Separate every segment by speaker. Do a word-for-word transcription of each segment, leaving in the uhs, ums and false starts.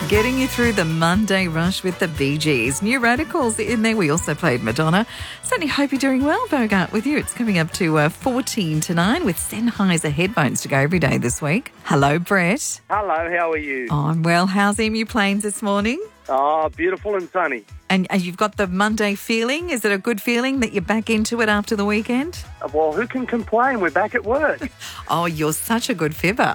Speaker 1: Getting you through the Monday rush with the Bee Gees. New Radicals in there. We also played Madonna. Certainly hope you're doing well, Bogart, with you. It's coming up to uh, fourteen to nine with Sennheiser headphones to go every day this week. Hello, Brett.
Speaker 2: Hello, how are you?
Speaker 1: I'm well. How's Emu Plains this morning?
Speaker 2: Oh, beautiful and sunny.
Speaker 1: And, and you've got the Monday feeling. Is it a good feeling that you're back into it after the weekend?
Speaker 2: Well, who can complain? We're back at work.
Speaker 1: Oh, you're such a good fibber.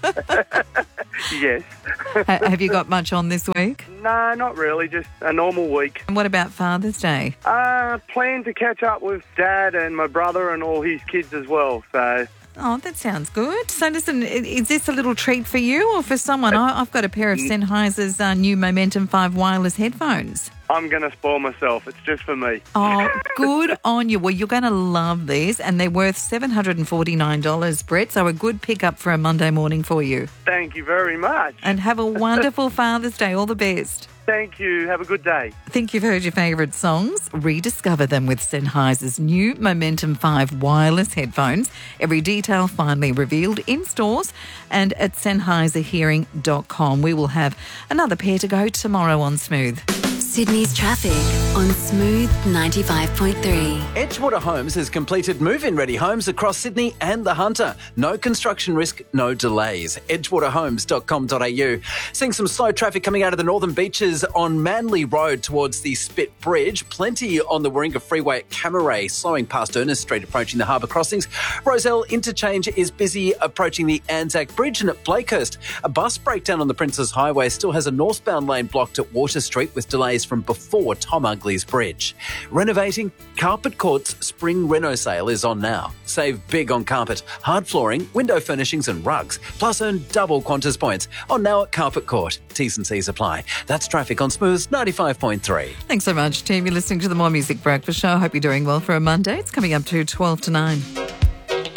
Speaker 2: Yes.
Speaker 1: Have you got much on this week?
Speaker 2: No, not really, just a normal week.
Speaker 1: And what about Father's Day?
Speaker 2: Uh, plan to catch up with Dad and my brother and all his kids as well, so...
Speaker 1: Oh, that sounds good. So listen, i- is this a little treat for you or for someone? I, I've got a pair of Sennheiser's uh, new Momentum five wireless headphones.
Speaker 2: I'm going to spoil myself. It's just for me.
Speaker 1: Oh, good on you. Well, you're going to love these, and they're worth seven hundred forty-nine dollars, Brett, so a good pickup for a Monday morning for you.
Speaker 2: Thank you very much.
Speaker 1: And have a wonderful Father's Day. All the best.
Speaker 2: Thank you. Have a good day.
Speaker 1: I think you've heard your favourite songs. Rediscover them with Sennheiser's new Momentum five wireless headphones. Every detail finally revealed in stores and at Sennheiser Hearing dot com. We will have another pair to go tomorrow on Smooth.
Speaker 3: Sydney's traffic on Smooth ninety-five point three.
Speaker 4: Edgewater Homes has completed move-in ready homes across Sydney and the Hunter. No construction risk, no delays. edgewater homes dot com dot a u. Seeing some slow traffic coming out of the northern beaches on Manly Road towards the Spit Bridge. Plenty on the Warringah Freeway at Camaray, slowing past Ernest Street approaching the harbour crossings. Rozelle Interchange is busy approaching the Anzac Bridge, and at Blakehurst, a bus breakdown on the Princes Highway still has a northbound lane blocked at Water Street with delays from before Tom Ugley's Bridge. Renovating? Carpet Court's Spring Reno sale is on now. Save big on carpet, hard flooring, window furnishings and rugs, plus earn double Qantas points on now at Carpet Court. T's and C's apply. That's traffic on Smooth ninety-five point three.
Speaker 1: Thanks so much, team. You're listening to the More Music Breakfast Show. I hope you're doing well for a Monday. It's coming up to twelve to nine.